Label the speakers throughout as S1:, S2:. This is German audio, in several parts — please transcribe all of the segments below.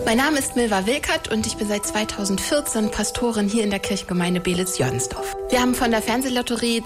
S1: Mein Name ist Milva Wilkert und ich bin seit 2014 Pastorin hier in der Kirchgemeinde Beelitz-Jörnsdorf. Wir haben von der Fernsehlotterie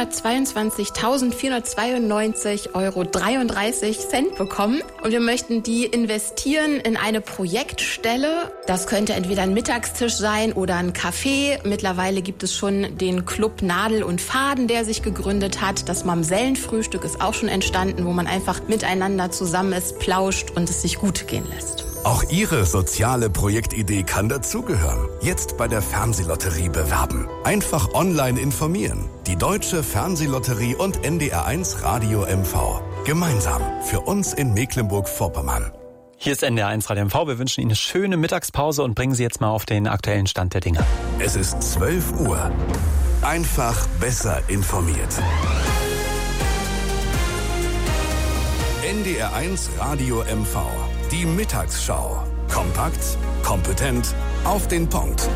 S1: 222.492,33 € bekommen und wir möchten die investieren in eine Projektstelle. Das könnte entweder ein Mittagstisch sein oder ein Café. Mittlerweile gibt es schon den Club Nadel und Faden, der sich gegründet hat. Das Mamsellenfrühstück ist auch schon entstanden, wo man einfach miteinander zusammen ist, plauscht und es sich gut gehen lässt.
S2: Auch Ihre soziale Projektidee kann dazugehören. Jetzt bei der Fernsehlotterie bewerben. Einfach online informieren. Die Deutsche Fernsehlotterie und NDR1 Radio MV. Gemeinsam für uns in Mecklenburg-Vorpommern.
S3: Hier ist NDR1 Radio MV. Wir wünschen Ihnen eine schöne Mittagspause und bringen Sie jetzt mal auf den aktuellen Stand der Dinge.
S2: Es ist 12 Uhr. Einfach besser informiert. NDR1 Radio MV. Die Mittagsschau. Kompakt, kompetent, auf den Punkt.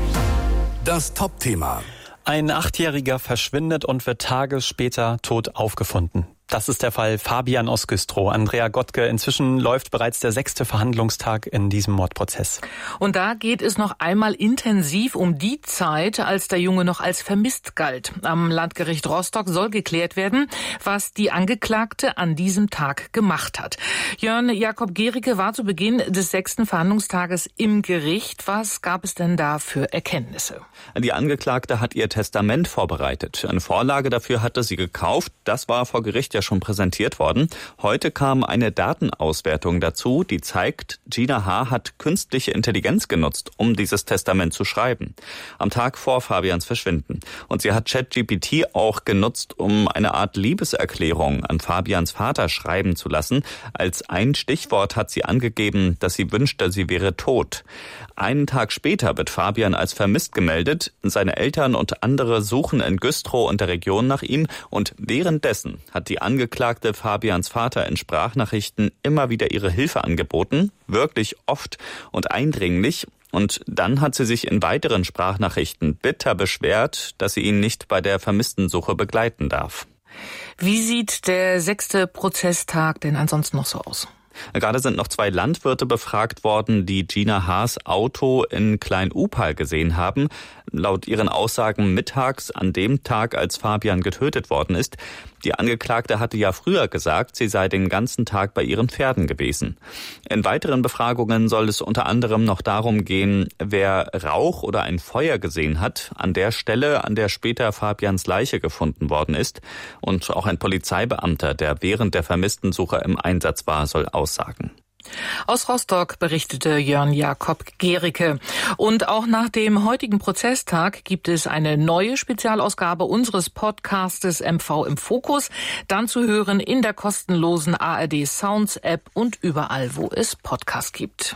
S2: Das Top-Thema.
S3: Ein 8-Jähriger verschwindet und wird Tage später tot aufgefunden. Das ist der Fall Fabian aus Güstrow. Andrea Gottke, inzwischen läuft bereits der 6. Verhandlungstag in diesem Mordprozess.
S4: Und da geht es noch einmal intensiv um die Zeit, als der Junge noch als vermisst galt. Am Landgericht Rostock soll geklärt werden, was die Angeklagte an diesem Tag gemacht hat. Jörn Jakob Gericke war zu Beginn des 6. Verhandlungstages im Gericht. Was gab es denn da für Erkenntnisse?
S5: Die Angeklagte hat ihr Testament vorbereitet. Eine Vorlage dafür hatte sie gekauft. Das war vor Gericht ja schon präsentiert worden. Heute kam eine Datenauswertung dazu, die zeigt, Gina H. hat künstliche Intelligenz genutzt, um dieses Testament zu schreiben. Am Tag vor Fabians Verschwinden. Und sie hat ChatGPT auch genutzt, um eine Art Liebeserklärung an Fabians Vater schreiben zu lassen. Als ein Stichwort hat sie angegeben, dass sie wünschte, sie wäre tot. Einen Tag später wird Fabian als vermisst gemeldet. Seine Eltern und andere suchen in Güstrow und der Region nach ihm. Und währenddessen hat die Angeklagte Fabians Vater in Sprachnachrichten immer wieder ihre Hilfe angeboten. Wirklich oft und eindringlich. Und dann hat sie sich in weiteren Sprachnachrichten bitter beschwert, dass sie ihn nicht bei der Vermisstensuche begleiten darf.
S4: Wie sieht der 6. Prozesstag denn ansonsten noch so aus?
S5: Gerade sind noch 2 Landwirte befragt worden, die Gina H.'s Auto in Klein-Upal gesehen haben. Laut ihren Aussagen mittags an dem Tag, als Fabian getötet worden ist. Die Angeklagte hatte ja früher gesagt, sie sei den ganzen Tag bei ihren Pferden gewesen. In weiteren Befragungen soll es unter anderem noch darum gehen, wer Rauch oder ein Feuer gesehen hat, an der Stelle, an der später Fabians Leiche gefunden worden ist. Und auch ein Polizeibeamter, der während der Vermisstensuche im Einsatz war, soll aussagen.
S4: Aus Rostock berichtete Jörn Jakob Gericke. Und auch nach dem heutigen Prozesstag gibt es eine neue Spezialausgabe unseres Podcastes MV im Fokus. Dann zu hören in der kostenlosen ARD Sounds App und überall, wo es Podcasts gibt.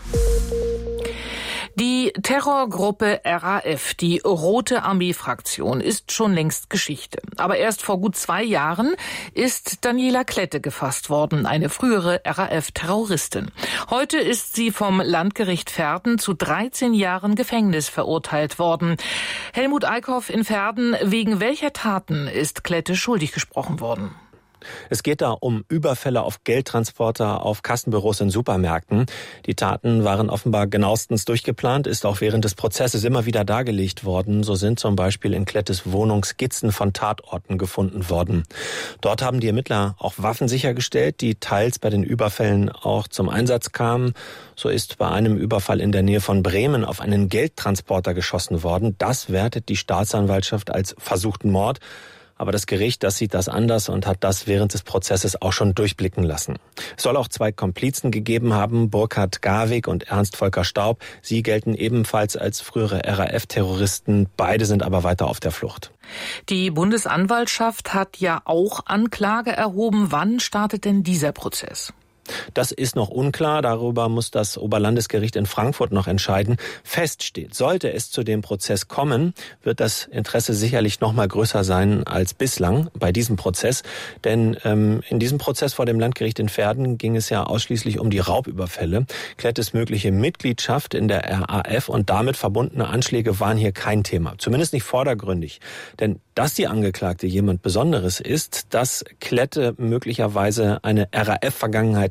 S4: Die Terrorgruppe RAF, die Rote Armee-Fraktion, ist schon längst Geschichte. Aber erst vor gut 2 Jahren ist Daniela Klette gefasst worden, eine frühere RAF-Terroristin. Heute ist sie vom Landgericht Verden zu 13 Jahren Gefängnis verurteilt worden. Helmut Eickhoff in Verden, wegen welcher Taten ist Klette schuldig gesprochen worden?
S6: Es geht da um Überfälle auf Geldtransporter, auf Kassenbüros in Supermärkten. Die Taten waren offenbar genauestens durchgeplant, ist auch während des Prozesses immer wieder dargelegt worden. So sind zum Beispiel in Klettes Wohnung Skizzen von Tatorten gefunden worden. Dort haben die Ermittler auch Waffen sichergestellt, die teils bei den Überfällen auch zum Einsatz kamen. So ist bei einem Überfall in der Nähe von Bremen auf einen Geldtransporter geschossen worden. Das wertet die Staatsanwaltschaft als versuchten Mord. Aber das Gericht, das sieht das anders und hat das während des Prozesses auch schon durchblicken lassen. Es soll auch 2 Komplizen gegeben haben, Burkhard Garwig und Ernst Volker Staub. Sie gelten ebenfalls als frühere RAF-Terroristen. Beide sind aber weiter auf der Flucht.
S4: Die Bundesanwaltschaft hat ja auch Anklage erhoben. Wann startet denn dieser Prozess?
S6: Das ist noch unklar. Darüber muss das Oberlandesgericht in Frankfurt noch entscheiden. Fest steht, sollte es zu dem Prozess kommen, wird das Interesse sicherlich noch mal größer sein als bislang bei diesem Prozess. Denn in diesem Prozess vor dem Landgericht in Verden ging es ja ausschließlich um die Raubüberfälle. Klettes mögliche Mitgliedschaft in der RAF und damit verbundene Anschläge waren hier kein Thema. Zumindest nicht vordergründig. Denn dass die Angeklagte jemand Besonderes ist, dass Klette möglicherweise eine RAF-Vergangenheit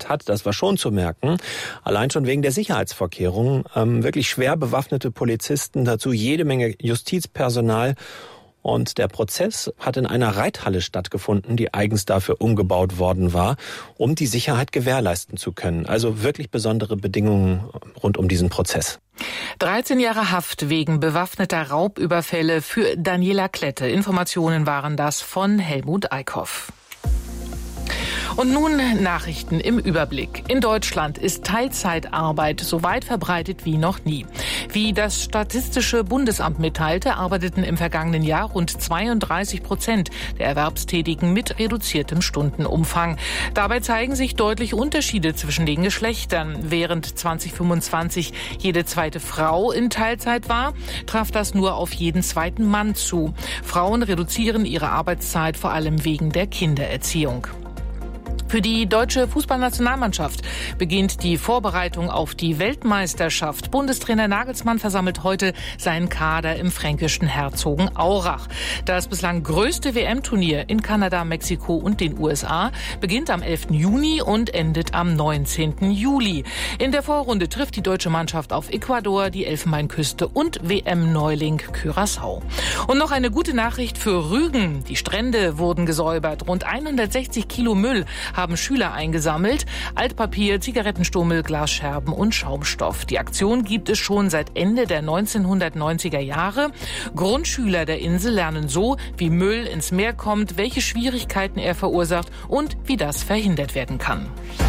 S6: Sicherheit hat. Das war schon zu merken. Allein schon wegen der Sicherheitsvorkehrungen. Wirklich schwer bewaffnete Polizisten, dazu jede Menge Justizpersonal. Und der Prozess hat in einer Reithalle stattgefunden, die eigens dafür umgebaut worden war, um die Sicherheit gewährleisten zu können. Also wirklich besondere Bedingungen rund um diesen Prozess.
S4: 13 Jahre Haft wegen bewaffneter Raubüberfälle für Daniela Klette. Informationen waren das von Helmut Eickhoff. Und nun Nachrichten im Überblick. In Deutschland ist Teilzeitarbeit so weit verbreitet wie noch nie. Wie das Statistische Bundesamt mitteilte, arbeiteten im vergangenen Jahr rund 32% der Erwerbstätigen mit reduziertem Stundenumfang. Dabei zeigen sich deutliche Unterschiede zwischen den Geschlechtern. Während 2025 jede zweite Frau in Teilzeit war, traf das nur auf jeden zweiten Mann zu. Frauen reduzieren ihre Arbeitszeit vor allem wegen der Kindererziehung. Für die deutsche Fußballnationalmannschaft beginnt die Vorbereitung auf die Weltmeisterschaft. Bundestrainer Nagelsmann versammelt heute seinen Kader im fränkischen Herzogenaurach. Das bislang größte WM-Turnier in Kanada, Mexiko und den USA beginnt am 11. Juni und endet am 19. Juli. In der Vorrunde trifft die deutsche Mannschaft auf Ecuador, die Elfenbeinküste und WM-Neuling Curaçao. Und noch eine gute Nachricht für Rügen. Die Strände wurden gesäubert. Rund 160 Kilo Müll haben Schüler eingesammelt. Altpapier, Zigarettenstummel, Glasscherben und Schaumstoff. Die Aktion gibt es schon seit Ende der 1990er Jahre. Grundschüler der Insel lernen so, wie Müll ins Meer kommt, welche Schwierigkeiten er verursacht und wie das verhindert werden kann.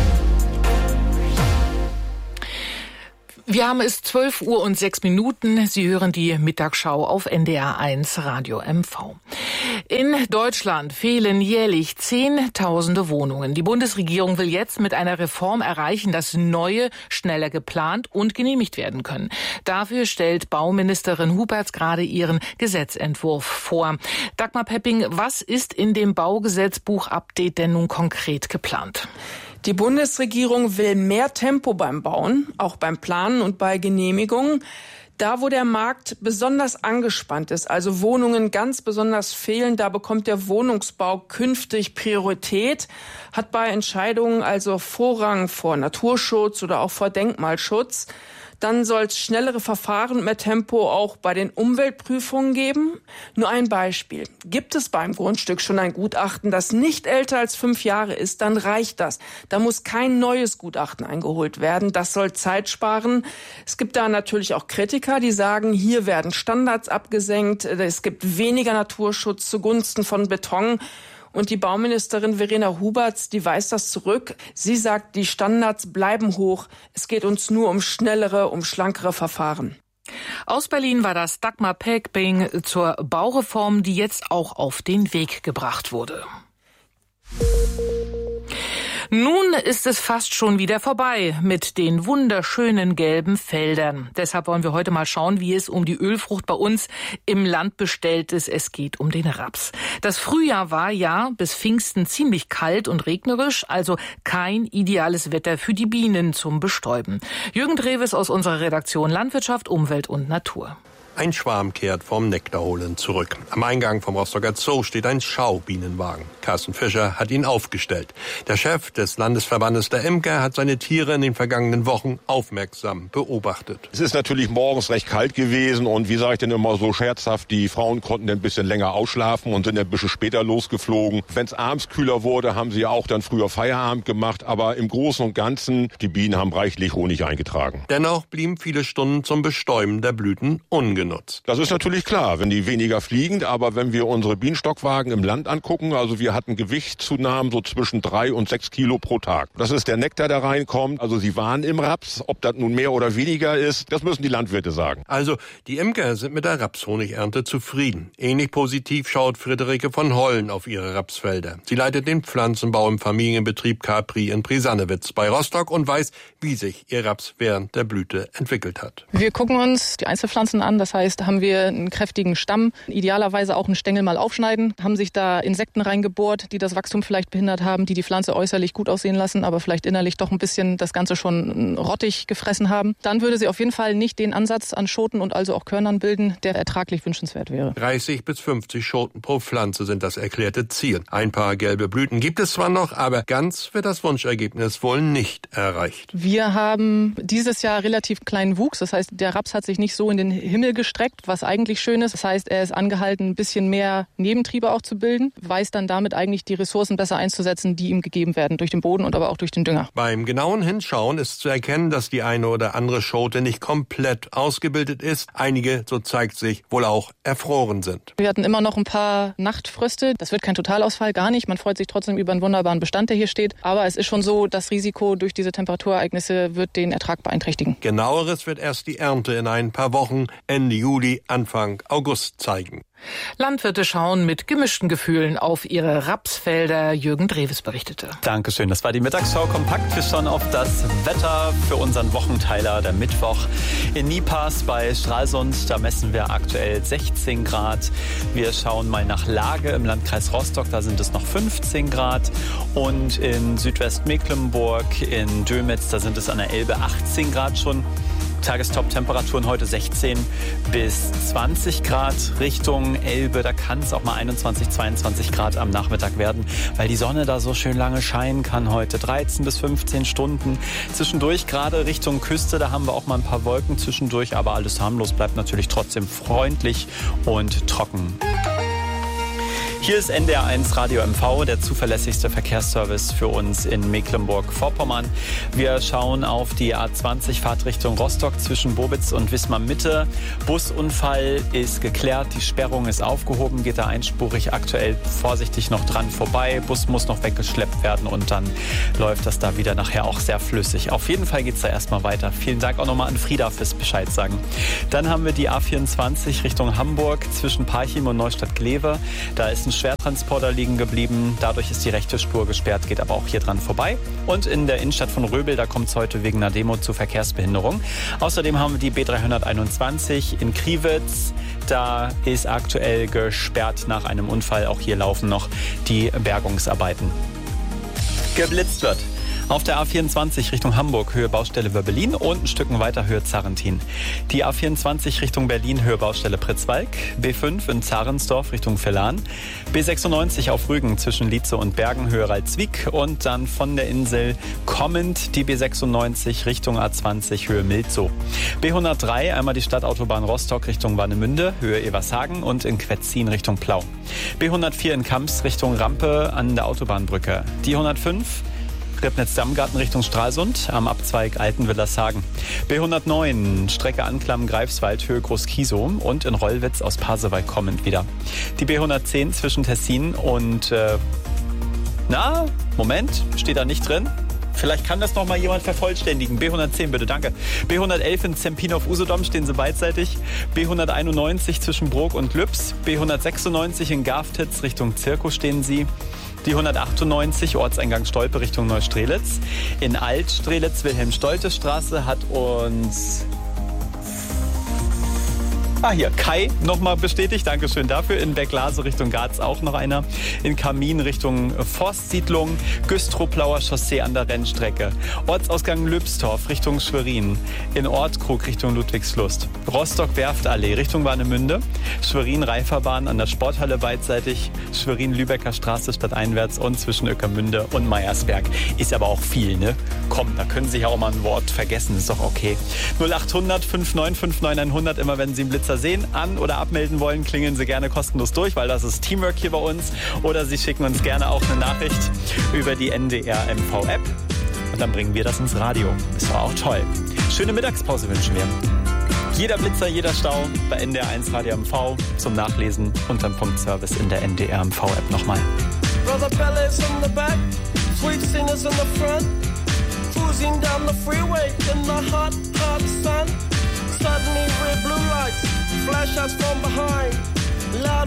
S4: Wir haben es 12:06 Uhr. Sie hören die Mittagsschau auf NDR 1 Radio MV. In Deutschland fehlen jährlich Zehntausende Wohnungen. Die Bundesregierung will jetzt mit einer Reform erreichen, dass neue schneller geplant und genehmigt werden können. Dafür stellt Bauministerin Huberts gerade ihren Gesetzentwurf vor. Dagmar Pepping, was ist in dem Baugesetzbuch-Update denn nun konkret geplant?
S7: Die Bundesregierung will mehr Tempo beim Bauen, auch beim Planen und bei Genehmigungen. Da, wo der Markt besonders angespannt ist, also Wohnungen ganz besonders fehlen, da bekommt der Wohnungsbau künftig Priorität, hat bei Entscheidungen also Vorrang vor Naturschutz oder auch vor Denkmalschutz. Dann soll es schnellere Verfahren und mehr Tempo auch bei den Umweltprüfungen geben. Nur ein Beispiel. Gibt es beim Grundstück schon ein Gutachten, das nicht älter als 5 Jahre ist, dann reicht das. Da muss kein neues Gutachten eingeholt werden. Das soll Zeit sparen. Es gibt da natürlich auch Kritiker, die sagen, hier werden Standards abgesenkt. Es gibt weniger Naturschutz zugunsten von Beton. Und die Bauministerin Verena Huberts, die weist das zurück. Sie sagt, die Standards bleiben hoch. Es geht uns nur um schnellere, um schlankere Verfahren.
S4: Aus Berlin war das Dagmar Pepping zur Baureform, die jetzt auch auf den Weg gebracht wurde. Nun ist es fast schon wieder vorbei mit den wunderschönen gelben Feldern. Deshalb wollen wir heute mal schauen, wie es um die Ölfrucht bei uns im Land bestellt ist. Es geht um den Raps. Das Frühjahr war ja bis Pfingsten ziemlich kalt und regnerisch, also kein ideales Wetter für die Bienen zum Bestäuben. Jürgen Dreves aus unserer Redaktion Landwirtschaft, Umwelt und Natur.
S8: Ein Schwarm kehrt vom Nektarholen zurück. Am Eingang vom Rostocker Zoo steht ein Schaubienenwagen. Carsten Fischer hat ihn aufgestellt. Der Chef des Landesverbandes der Imker hat seine Tiere in den vergangenen Wochen aufmerksam beobachtet.
S9: Es ist natürlich morgens recht kalt gewesen und wie sage ich denn immer so scherzhaft, die Frauen konnten ein bisschen länger ausschlafen und sind ein bisschen später losgeflogen. Wenn es abends kühler wurde, haben sie auch dann früher Feierabend gemacht, aber im Großen und Ganzen, die Bienen haben reichlich Honig eingetragen.
S8: Dennoch blieben viele Stunden zum Bestäuben der Blüten ungenutzt.
S9: Das ist natürlich klar, wenn die weniger fliegen, aber wenn wir unsere Bienenstockwagen im Land angucken, also wir hatten Gewichtszunahmen so zwischen 3 und 6 Kilo pro Tag. Das ist der Nektar, der reinkommt, also sie waren im Raps, ob das nun mehr oder weniger ist, das müssen die Landwirte sagen.
S8: Also die Imker sind mit der Rapshonigernte zufrieden. Ähnlich positiv schaut Friederike von Hollen auf ihre Rapsfelder. Sie leitet den Pflanzenbau im Familienbetrieb Capri in Prisannewitz bei Rostock und weiß, wie sich ihr Raps während der Blüte entwickelt hat.
S10: Wir gucken uns die Einzelpflanzen an, das Das heißt, haben wir einen kräftigen Stamm, idealerweise auch einen Stängel mal aufschneiden, haben sich da Insekten reingebohrt, die das Wachstum vielleicht behindert haben, die Pflanze äußerlich gut aussehen lassen, aber vielleicht innerlich doch ein bisschen das Ganze schon rottig gefressen haben. Dann würde sie auf jeden Fall nicht den Ansatz an Schoten und also auch Körnern bilden, der ertraglich wünschenswert wäre.
S8: 30 bis 50 Schoten pro Pflanze sind das erklärte Ziel. Ein paar gelbe Blüten gibt es zwar noch, aber ganz wird das Wunschergebnis wohl nicht erreicht.
S10: Wir haben dieses Jahr relativ kleinen Wuchs. Das heißt, der Raps hat sich nicht so in den Himmel gestreckt, was eigentlich schön ist. Das heißt, er ist angehalten, ein bisschen mehr Nebentriebe auch zu bilden, weiß dann damit eigentlich die Ressourcen besser einzusetzen, die ihm gegeben werden durch den Boden und aber auch durch den Dünger.
S8: Beim genauen Hinschauen ist zu erkennen, dass die eine oder andere Schote nicht komplett ausgebildet ist. Einige, so zeigt sich, wohl auch erfroren sind.
S10: Wir hatten immer noch ein paar Nachtfröste. Das wird kein Totalausfall, gar nicht. Man freut sich trotzdem über einen wunderbaren Bestand, der hier steht. Aber es ist schon so, das Risiko durch diese Temperaturereignisse wird den Ertrag beeinträchtigen.
S8: Genaueres wird erst die Ernte in ein paar Wochen, Ende Juli, Anfang August zeigen.
S4: Landwirte schauen mit gemischten Gefühlen auf ihre Rapsfelder. Jürgen Dreves berichtete.
S3: Dankeschön. Das war die Mittagsschau kompakt. Wir schauen auf das Wetter für unseren Wochenteiler, der Mittwoch. In Nipas bei Stralsund, da messen wir aktuell 16 Grad. Wir schauen mal nach Lage im Landkreis Rostock, da sind es noch 15 Grad. Und in Südwestmecklenburg, in Dömitz, da sind es an der Elbe 18 Grad schon. Tagestop-Temperaturen heute 16 bis 20 Grad. Richtung Elbe, da kann es auch mal 21, 22 Grad am Nachmittag werden, weil die Sonne da so schön lange scheinen kann heute. 13 bis 15 Stunden. Zwischendurch gerade Richtung Küste, da haben wir auch mal ein paar Wolken zwischendurch, aber alles harmlos, bleibt natürlich trotzdem freundlich und trocken. Hier ist NDR1 Radio MV, der zuverlässigste Verkehrsservice für uns in Mecklenburg-Vorpommern. Wir schauen auf die A20 Fahrtrichtung Rostock zwischen Bobitz und Wismar Mitte. Busunfall ist geklärt, die Sperrung ist aufgehoben, geht da einspurig aktuell vorsichtig noch dran vorbei. Bus muss noch weggeschleppt werden und dann läuft das da wieder nachher auch sehr flüssig. Auf jeden Fall geht's da erstmal weiter. Vielen Dank auch nochmal an Frieda fürs Bescheid sagen. Dann haben wir die A24 Richtung Hamburg zwischen Parchim und Neustadt-Glewe. Da ist ein Schwertransporter liegen geblieben. Dadurch ist die rechte Spur gesperrt, geht aber auch hier dran vorbei. Und in der Innenstadt von Röbel, da kommt es heute wegen einer Demo zu Verkehrsbehinderung. Außerdem haben wir die B321 in Kriwitz. Da ist aktuell gesperrt nach einem Unfall. Auch hier laufen noch die Bergungsarbeiten. Geblitzt wird. Auf der A24 Richtung Hamburg, Höhe Baustelle Wörbelin und ein Stück weiter Höhe Zarrentin. Die A24 Richtung Berlin, Höhe Baustelle Pritzwalk. B5 in Zarensdorf Richtung Villan. B96 auf Rügen zwischen Lietze und Bergen, Höhe Ralswiek. Und dann von der Insel kommend die B96 Richtung A20, Höhe Milzow. B103 einmal die Stadtautobahn Rostock Richtung Warnemünde, Höhe Evershagen und in Quetzin Richtung Plau. B104 in Kamps Richtung Rampe an der Autobahnbrücke. Die 105 Ribnitz-Dammgarten Richtung Stralsund am Abzweig Altenwillershagen. B109 Strecke Anklam Greifswald Höhe Groß-Kiesow und in Rollwitz aus Pasewalk kommend wieder. Die B110 zwischen Tessin und Moment, steht da nicht drin. Vielleicht kann das noch mal jemand vervollständigen. B110 bitte, danke. B111 in Zempin-auf-Usedom stehen sie beidseitig. B191 zwischen Brok und Lübs. B196 in Gaftitz Richtung Zirkus stehen sie. Die 198 Ortseingang Stolpe Richtung Neustrelitz. In Altstrelitz Wilhelm-Stolte-Straße hat uns hier, Kai nochmal bestätigt, Dankeschön dafür. In Berglase Richtung Garz auch noch einer. In Kamin Richtung Forstsiedlung. Güstrow-Plauer Chaussee an der Rennstrecke. Ortsausgang Lübstorf Richtung Schwerin. In Ortkrug Richtung Ludwigslust. Rostock-Werftallee Richtung Warnemünde. Schwerin-Reiferbahn an der Sporthalle beidseitig. Schwerin-Lübecker Straße stadteinwärts und zwischen Öckermünde und Meiersberg. Ist aber auch viel, ne? Komm, da können Sie ja auch mal ein Wort vergessen, ist doch okay. 0800 5959 100, immer wenn Sie einen Blitzer sehen, an- oder abmelden wollen, klingeln Sie gerne kostenlos durch, weil das ist Teamwork hier bei uns. Oder Sie schicken uns gerne auch eine Nachricht über die NDR MV App und dann bringen wir das ins Radio. Ist doch auch toll. Schöne Mittagspause wünschen wir. Jeder Blitzer, jeder Stau bei NDR1 Radio MV zum Nachlesen unterm Punkt Service in der NDR MV App nochmal.
S11: Brother Bellas in the back, sweet singers in the front, cruising down the freeway in the hot, hot sun. Suddenly red blue lights flash us from behind. Loud